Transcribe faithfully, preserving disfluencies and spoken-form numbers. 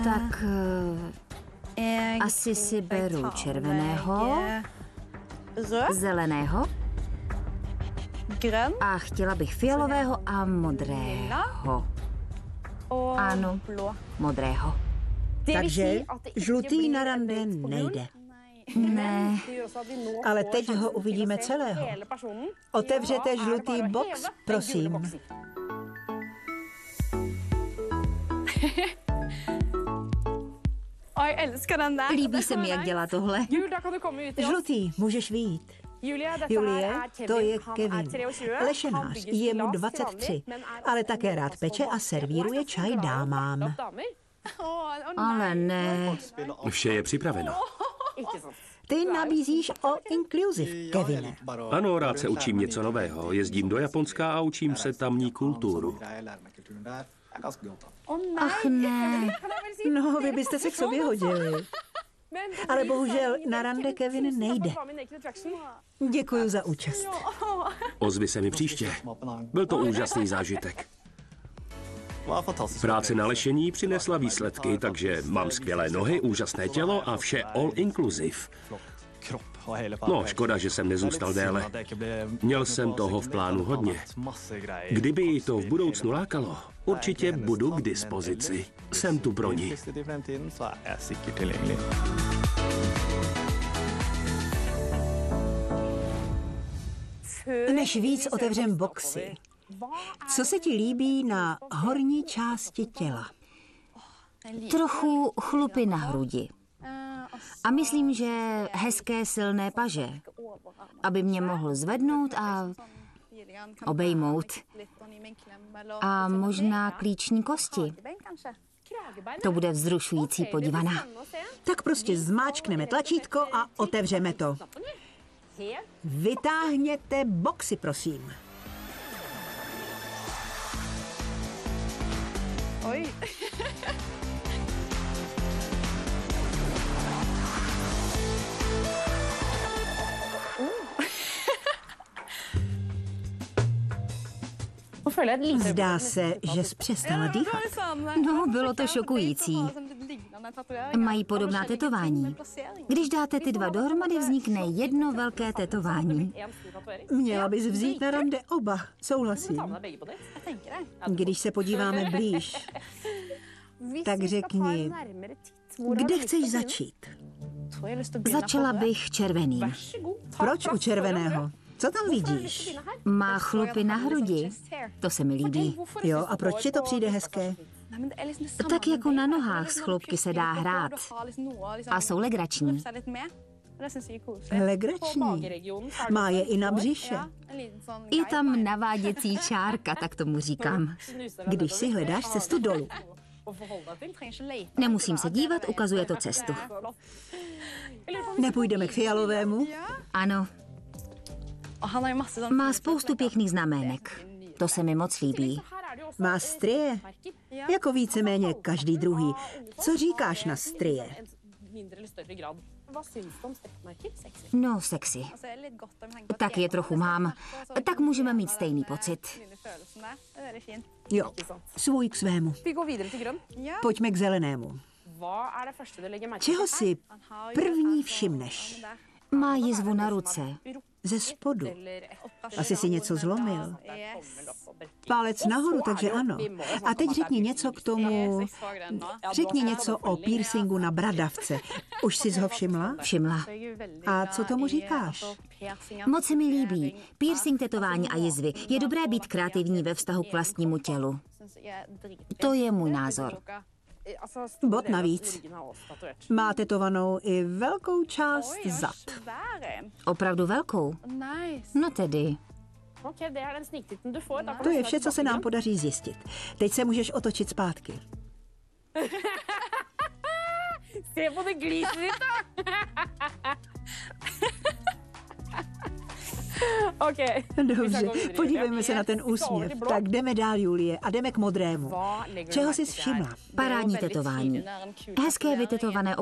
Tak uh, asi si beru červeného, zeleného a chtěla bych fialového a modrého. Ano, modrého. Takže žlutý na rande nejde. Ne. Ale teď ho uvidíme celého. Otevřete žlutý box, prosím. Líbí se mi, jak dělá tohle. Žlutý, můžeš vyjít. Julie, to je Kevin. Lešenář, je mu dvacet tři, ale také rád peče a servíruje čaj dámám. Ale ne. Vše je připraveno. Ty nabízíš all inclusive, Kevine. Ano, rád se učím něco nového. Jezdím do Japonska a učím se tamní kulturu. Ach ne. No, vy byste se k sobě hodili. Ale bohužel na rande Kevin nejde. Děkuji za účast. Ozvi se mi příště. Byl to úžasný zážitek. Práce na lešení přinesla výsledky, takže mám skvělé nohy, úžasné tělo a vše all inclusive. No, škoda, že jsem nezůstal déle. Měl jsem toho v plánu hodně. Kdyby ji to v budoucnu lákalo, určitě budu k dispozici. Jsem tu pro ní. Než víc otevřem boxy, co se ti líbí na horní části těla? Trochu chlupy na hrudi. A myslím, že hezké silné paže, aby mě mohl zvednout a obejmout. A možná klíční kosti. To bude vzrušující podívaná. Tak prostě zmáčkneme tlačítko a otevřeme to. Vytáhněte boxy, prosím. Oj. Zdá se, že jsi přestala dýchat. No, bylo to šokující. Mají podobná tetování. Když dáte ty dva dohromady, vznikne jedno velké tetování. Měla bys vzít na rande oba, souhlasím. Když se podíváme blíž, tak řekni, kde chceš začít? Začala bych červeným. Proč u červeného? Co tam vidíš? Má chlupy na hrudi. To se mi líbí. Jo, a proč ti to přijde hezké? Tak jako na nohách s chlupky se dá hrát. A jsou legrační. Legrační. Má je i na břiše. Je tam naváděcí čárka, tak tomu říkám. Když si hledáš cestu dolů. Nemusím se dívat, ukazuje to cestu. Nepůjdeme k fialovému? Ano. Má spoustu pěkných znamének. To se mi moc líbí. Má strie? Jako víceméně každý druhý. Co říkáš na strie? No, sexy. Tak je trochu mám. Tak můžeme mít stejný pocit. Jo, svůj k svému. Pojďme k zelenému. Čeho si první všimneš? Má jizvu na ruce. Ze spodu. Asi si něco zlomil. Pálec nahoru, takže ano. A teď řekni něco k tomu... Řekni něco o piercingu na bradavce. Už jsi ho všimla? Všimla. A co tomu říkáš? Moc se mi líbí. Piercing, tetování a jizvy. Je dobré být kreativní ve vztahu k vlastnímu tělu. To je můj názor. Bod navíc. Má tetovanou i velkou část zad. Opravdu velkou? No tedy. To je vše, co se nám podaří zjistit. Teď se můžeš otočit zpátky. Dobře, podívejme se na ten úsměv. Tak jdeme dál, Julie, a jdeme k modrému. Čeho jsi všimla? Parádní tetování. Hezké vytetované